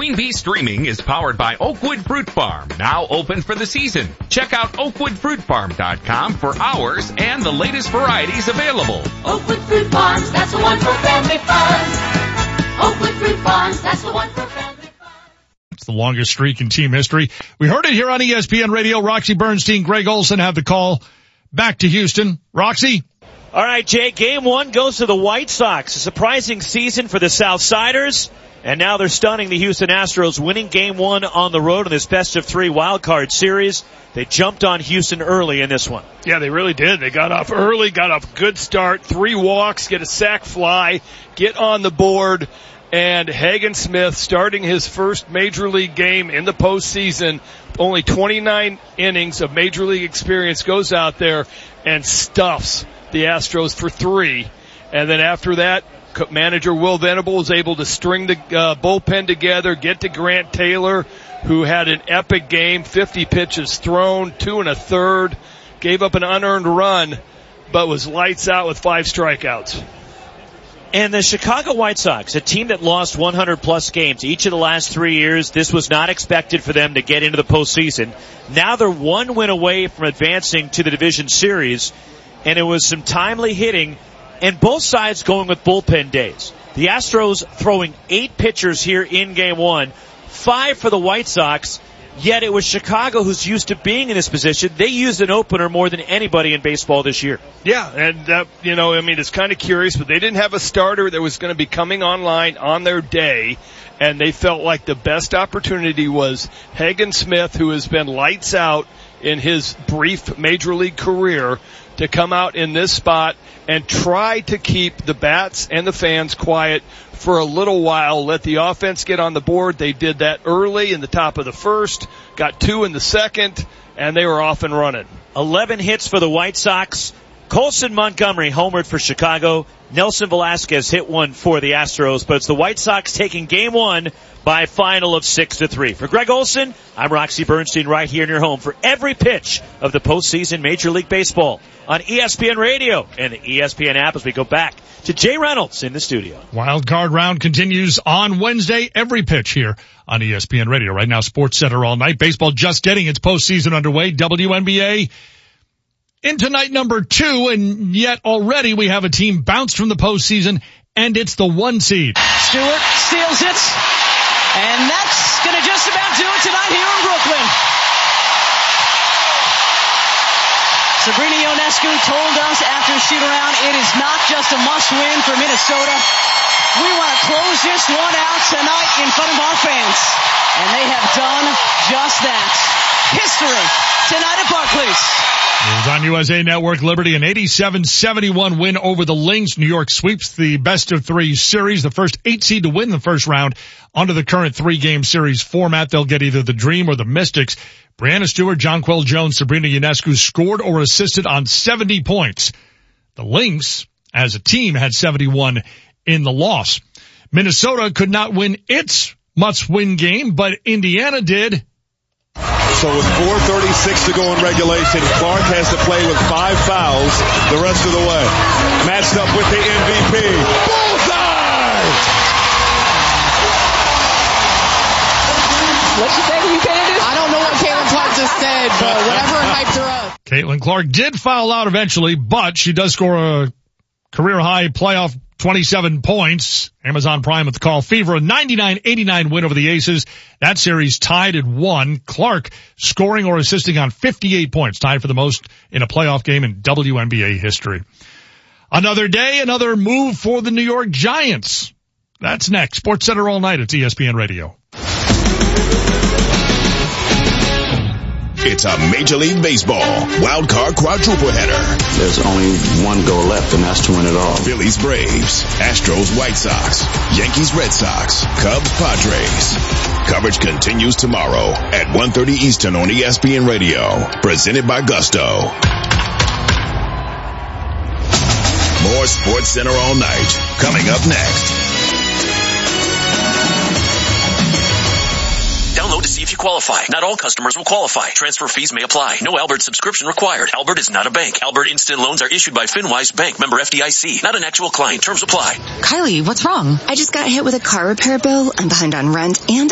Queen Bee Streaming is powered by Oakwood Fruit Farm, now open for the season. Check out oakwoodfruitfarm.com for hours and the latest varieties available. Oakwood Fruit Farms, that's the one for family fun. Oakwood Fruit Farms, that's the one for family fun. It's the longest streak in team history. We heard it here on ESPN Radio. Roxy Bernstein, Greg Olson have the call back to Houston. Roxy? All right, Jay, game one goes to the White Sox. A surprising season for the Southsiders. And now they're stunning the Houston Astros, winning game one on the road in this best-of-3 wildcard series. They jumped on Houston early in this one. Yeah, they really did. They got off early, got off a good start, 3 walks, get a sac fly, get on the board, and Hagen Smith, starting his first Major League game in the postseason, only 29 innings of Major League experience, goes out there and stuffs the Astros for 3. And then after that, manager Will Venable was able to string the bullpen together, get to Grant Taylor, who had an epic game, 50 pitches thrown, 2 1/3, gave up an unearned run, but was lights out with 5 strikeouts. And the Chicago White Sox, a team that lost 100-plus games each of the last 3 years, this was not expected for them to get into the postseason. Now they're 1 win away from advancing to the division series, and it was some timely hitting, and both sides going with bullpen days. The Astros throwing 8 pitchers here in game one, 5 for the White Sox, yet it was Chicago who's used to being in this position. They used an opener more than anybody in baseball this year. Yeah, and it's kind of curious, but they didn't have a starter that was going to be coming online on their day, and they felt like the best opportunity was Hagen Smith, who has been lights out in his brief Major League career, to come out in this spot and try to keep the bats and the fans quiet for a little while, let the offense get on the board. They did that early in the top of the first, got 2 in the second, and they were off and running. 11 hits for the White Sox. Colson Montgomery homered for Chicago. Nelson Velasquez hit one for the Astros, but it's the White Sox taking game one by a final of 6-3. For Greg Olson, I'm Roxy Bernstein right here in your home for every pitch of the postseason Major League Baseball on ESPN Radio and the ESPN app as we go back to Jay Reynolds in the studio. Wild card round continues on Wednesday. Every pitch here on ESPN Radio. Right now, Sports Center all night. Baseball just getting its postseason underway. WNBA into night number 2, and yet already we have a team bounced from the postseason, and it's the 1 seed. Stewart steals it, and that's going to just about do it tonight here in Brooklyn. Sabrina Ionescu told us after the shoot-around, it is not just a must-win for Minnesota. We want to close this one out tonight in front of our fans. And they have done just that. History tonight at Barclays. It was on USA Network. Liberty, an 87-71 win over the Lynx. New York sweeps the best-of-3 series, the first 8 seed to win the first round under the current 3-game series format. They'll get either the Dream or the Mystics. Brianna Stewart, Jonquel Jones, Sabrina Ionescu scored or assisted on 70 points. The Lynx, as a team, had 71 in the loss. Minnesota could not win its must-win game, but Indiana did. So with 4:36 to go in regulation, Clark has to play with 5 fouls the rest of the way. Matched up with the MVP. Bullseye! What you think, you Candace? I don't know what Caitlin Clark just said, but whatever hyped her up. Caitlin Clark did foul out eventually, but she does score a career-high playoff 27 points. Amazon Prime with the call. Fever, a 99-89 win over the Aces. That series tied at 1. Clark scoring or assisting on 58 points, tied for the most in a playoff game in WNBA history. Another day, another move for the New York Giants. That's next. Sports Center all night. It's ESPN Radio. It's a Major League Baseball wild card quadruple header. There's only one goal left, and that's to win it all. Phillies, Braves, Astros, White Sox, Yankees, Red Sox, Cubs, Padres. Coverage continues tomorrow at 1:30 Eastern on ESPN Radio. Presented by Gusto. More Sports Center all night. Coming up next. Download to see if you qualify. Not all customers will qualify. Transfer fees may apply. No Albert subscription required. Albert is not a bank. Albert Instant Loans are issued by FinWise Bank, member FDIC. Not an actual client. Terms apply. Kylie, what's wrong? I just got hit with a car repair bill. I'm behind on rent and